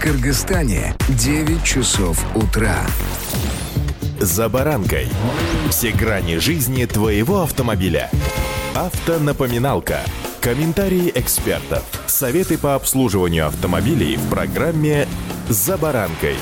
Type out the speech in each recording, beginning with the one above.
Кыргызстане 9 часов утра. «За баранкой». Все грани жизни твоего автомобиля. Автонапоминалка. Комментарии экспертов. Советы по обслуживанию автомобилей в программе «За баранкой».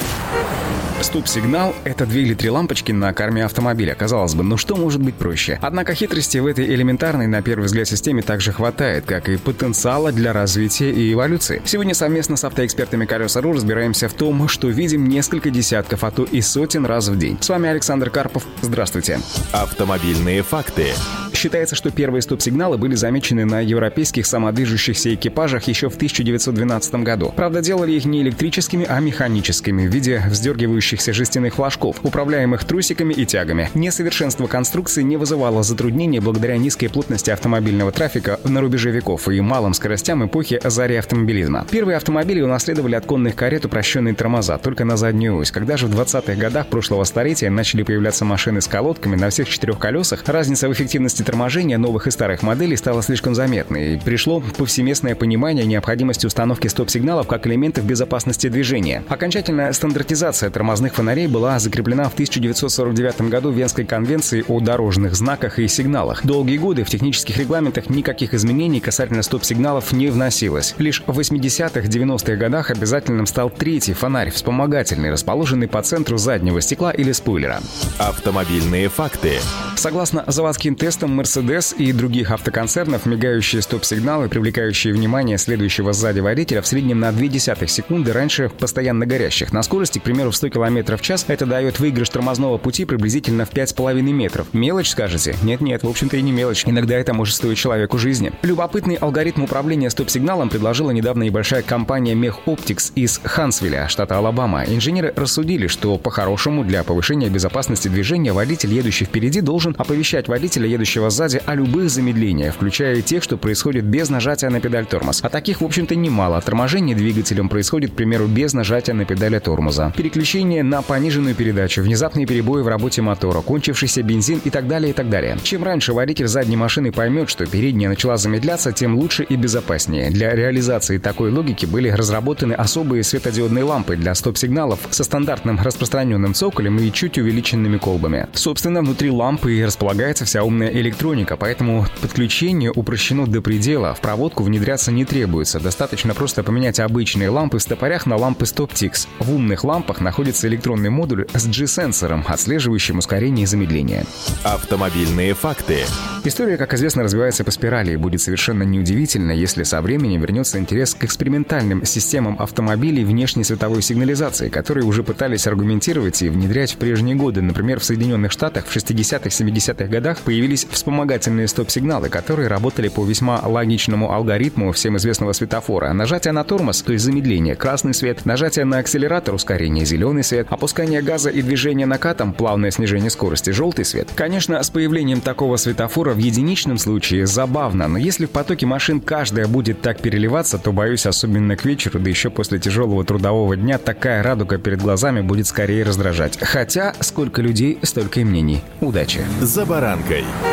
Стоп-сигнал — это 2 или 3 лампочки на корме автомобиля. Казалось бы, что может быть проще? Однако хитрости в этой элементарной, на первый взгляд, системе также хватает, как и потенциала для развития и эволюции. Сегодня совместно с автоэкспертами «Колеса.ру» разбираемся в том, что видим несколько десятков, а то и сотен раз в день. С вами Александр Карпов. Здравствуйте. Автомобильные факты. Считается, что первые стоп-сигналы были замечены на европейских самодвижущихся экипажах еще в 1912 году. Правда, делали их не электрическими, а механическими, в виде вздергивающихся жестяных флажков, управляемых трусиками и тягами. Несовершенство конструкции не вызывало затруднений благодаря низкой плотности автомобильного трафика на рубеже веков и малым скоростям эпохи зари автомобилизма. Первые автомобили унаследовали от конных карет упрощенные тормоза, только на заднюю ось. Когда же в 20-х годах прошлого столетия начали появляться машины с колодками на всех 4 колесах, разница в эффективности торможения новых и старых моделей стала слишком заметной, и пришло повсеместное понимание необходимости установки стоп-сигналов как элементов безопасности движения. Окончательная стандартизация тормозных фонарей была закреплена в 1949 году в Венской конвенции о дорожных знаках и сигналах. Долгие годы в технических регламентах никаких изменений касательно стоп-сигналов не вносилось. Лишь в 80-х, 90-х годах обязательным стал 3-й фонарь, вспомогательный, расположенный по центру заднего стекла или спойлера. Автомобильные факты. Согласно заводским тестам Mercedes и других автоконцернов, мигающие стоп-сигналы, привлекающие внимание следующего сзади водителя, в среднем на 0,2 секунды раньше постоянно горящих. На скорости, к примеру, в 100 км в час это дает выигрыш тормозного пути приблизительно в 5,5 метров. Мелочь, скажете? Нет, в общем-то и не мелочь. Иногда это может стоить человеку жизни. Любопытный алгоритм управления стоп-сигналом предложила недавно небольшая компания Mech Optics из Хансвилля, штата Алабама. Инженеры рассудили, что по-хорошему для повышения безопасности движения водитель, едущий впереди, должен оповещать водителя, едущего сзади, о любых замедлениях, включая и тех, что происходит без нажатия на педаль тормоз. А таких, в общем-то, немало. Торможение двигателем происходит, к примеру, без нажатия на педали тормоза. Переключение на пониженную передачу, внезапные перебои в работе мотора, кончившийся бензин и так далее, и так далее. Чем раньше водитель задней машины поймет, что передняя начала замедляться, тем лучше и безопаснее. Для реализации такой логики были разработаны особые светодиодные лампы для стоп-сигналов со стандартным распространенным цоколем и чуть увеличенными колбами. Собственно, внутри лампы и располагается вся умная электроника, поэтому подключение упрощено до предела, в проводку внедряться не требуется. Достаточно просто поменять обычные лампы в стопорях на лампы StopTix. В умных лампах находится электронный модуль с G-сенсором, отслеживающим ускорение и замедление. Автомобильные факты. История, как известно, развивается по спирали, и будет совершенно неудивительно, если со временем вернется интерес к экспериментальным системам автомобилей внешней световой сигнализации, которые уже пытались аргументировать и внедрять в прежние годы. Например, в Соединенных Штатах в 60-х, 70-х годах появились вспомогательные стоп-сигналы, которые работали по весьма логичному алгоритму всем известного светофора. Нажатие на тормоз, то есть замедление — красный свет, нажатие на акселератор — ускорение — зеленый свет, опускание газа и движение накатом — плавное снижение скорости — желтый свет. Конечно, с появлением такого светофора в единичном случае забавно, но если в потоке машин каждая будет так переливаться, то, боюсь, особенно к вечеру, да еще после тяжелого трудового дня, такая радуга перед глазами будет скорее раздражать. Хотя, сколько людей, столько и мнений. Удачи! «За баранкой».